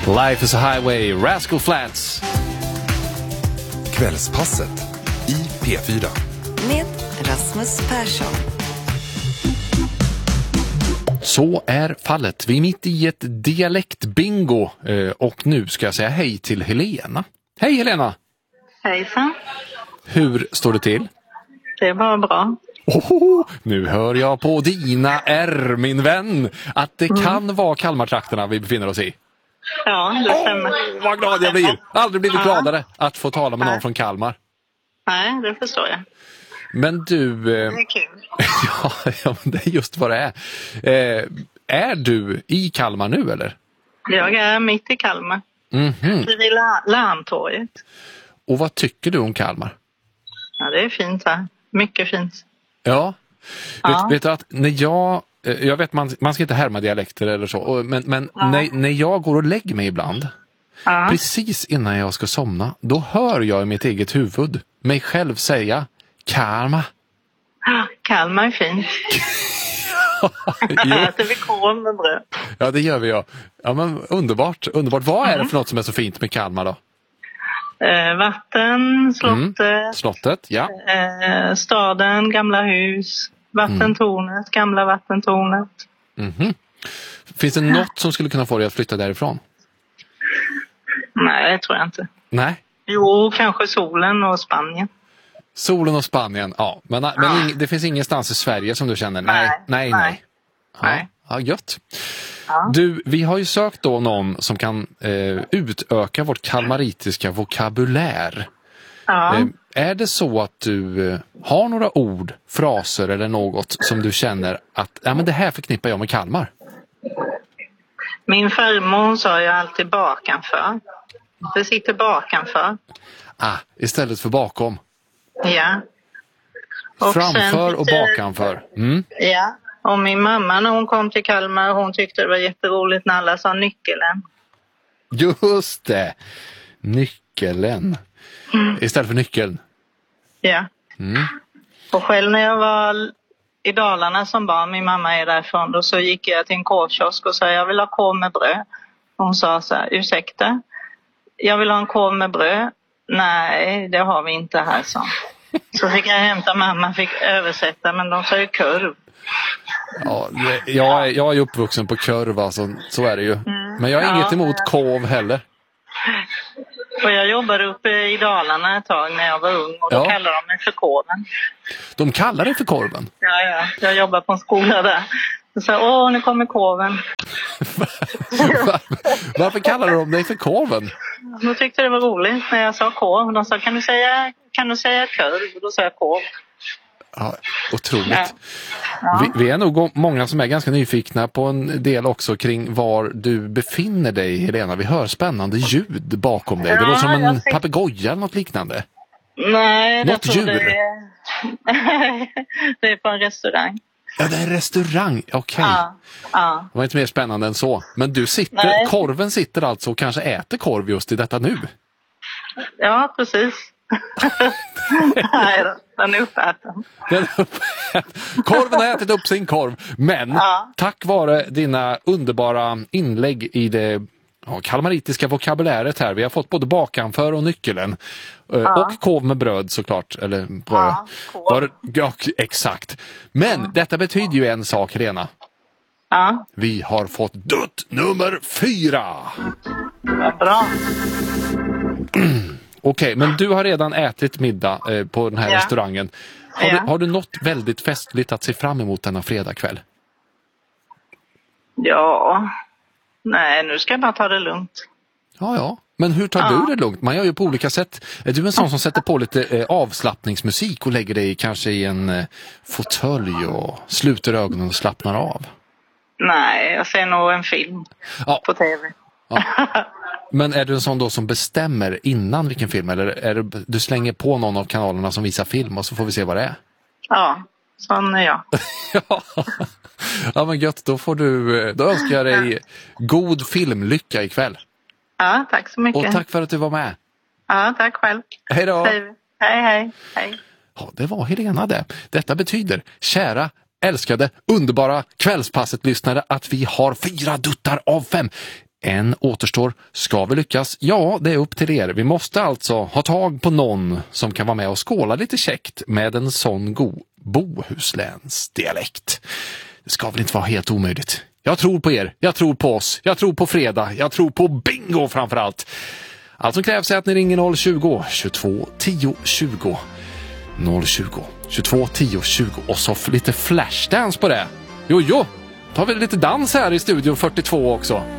Life is a highway, Rascal Flatts. Kvällspasset i P4. Med Rasmus Persson. Så är fallet. Vi är mitt i ett dialektbingo och nu ska jag säga hej till Helena. Hej Helena! Hejsan. Hur står det till? Det var bra. Nu hör jag på dina R, min vän, att det kan vara Kalmartrakterna vi befinner oss i. Ja, det stämmer. Vad glad jag blir! Aldrig blivit gladare att få tala med någon från Kalmar. Nej, det förstår jag. Men du... Det är kul. ja, det är just vad det är. Är du i Kalmar nu, eller? Jag är mitt i Kalmar. Vid Larmtorget. Och vad tycker du om Kalmar? Ja, det är fint här. Mycket fint. Ja. Vet du att när jag vet man ska inte härma dialekter eller så, men när jag går och lägger mig ibland, precis innan jag ska somna, då hör jag i mitt eget huvud mig själv säga Kalmar. Kalmar är fint. Äter vi korv med bröd? Ja, det gör vi, ja. Ja, men underbart. Vad är det för något som är så fint med Kalmar då? Vatten, slottet. Slottet, ja. Staden, gamla hus. Vattentornet, gamla vattentornet. Finns det något som skulle kunna få dig att flytta därifrån? Nej, det tror jag inte. Nej. Jo, kanske solen och Spanien. Solen och Spanien, ja. Men det finns ingenstans i Sverige som du känner, nej. Ja, gött. Ja. Du, vi har ju sökt då någon som kan utöka vårt kalmaritiska vokabulär. Ja. Är det så att du har några ord, fraser eller något som du känner att men det här förknippar jag med Kalmar? Min farmor sa ju alltid bakanför. Det sitter bakanför. Istället för bakom. Ja. Och framför och bakanför. Ja. Och min mamma när hon kom till Kalmar, hon tyckte det var jätteroligt när alla sa nyckeln. Just det. Nyckeln. Istället för nyckeln. Ja. Och själv när jag var i Dalarna som barn, min mamma är därifrån, då så gick jag till en korvkiosk och sa jag vill ha korv med bröd. Och hon sa så här, ursäkta, jag vill ha en korv med bröd. Nej, det har vi inte här, så fick jag hämta, mamma fick översätta, men de sa ju kurv. Ja, jag är uppvuxen på kurv, alltså, så är det ju. Men jag har inget emot korv heller. Och jag jobbade uppe i Dalarna ett tag när jag var ung och då kallade de mig för korven. De kallar det för korven? Ja, jag jobbar på en skola där. Så sa nu kommer korven. Varför kallar de dig för korven? De tyckte det var roligt när jag sa korv. De sa, kan du säga kurv? Och då sa jag korv. Ja, otroligt. Ja. Vi är nog många som är ganska nyfikna på en del också kring var du befinner dig, Helena. Vi hör spännande ljud bakom dig. Det låter som en papegoja eller något liknande. Nej, något djur. Det är på en restaurang. Ja, det är en restaurang. Okej. Ja. Det var inte mer spännande än så. Men korven sitter alltså och kanske äter korv just i detta nu. Ja, precis. Nej, den är uppäten. Korven har ätit upp sin korv. Men tack vare dina underbara inlägg i det kalmaritiska vokabuläret här. Vi har fått både bakanför och nyckeln. Och korv med bröd såklart. Eller bröd. Ja, exakt. Men detta betyder ju en sak, Helena. Ja. Vi har fått dutt nummer 4. Vad bra. Okej, men du har redan ätit middag på den här restaurangen. Har du något väldigt festligt att se fram emot denna fredagkväll? Ja, nej, nu ska jag bara ta det lugnt. Ja. Men hur tar du det lugnt? Man gör ju på olika sätt. Är du en sån som sätter på lite avslappningsmusik och lägger dig kanske i en fåtölj och sluter ögonen och slappnar av? Nej, jag ser nog en film på tv. Ja. Men är du en sån då som bestämmer innan vilken film? Eller är det, du slänger på någon av kanalerna som visar film och så får vi se vad det är? Ja, sån är jag. Ja, men gött, då önskar jag dig god filmlycka ikväll. Ja, tack så mycket. Och tack för att du var med. Ja, tack själv. Hej då. Hej. Ja, det var Helena det. Detta betyder, kära, älskade, underbara kvällspasset-lyssnare, att vi har 4 duttar av 5. En återstår. Ska vi lyckas? Ja, det är upp till er. Vi måste alltså ha tag på någon som kan vara med och skåla lite käckt med en sån god Bohusläns dialekt. Det ska väl inte vara helt omöjligt. Jag tror på er. Jag tror på oss. Jag tror på fredag. Jag tror på bingo framförallt. Allt som krävs är att ni ringer 020 22 10 20. 020 22 10 20 och så lite flashdance på det. Jo, tar vi lite dans här i studio 42 också.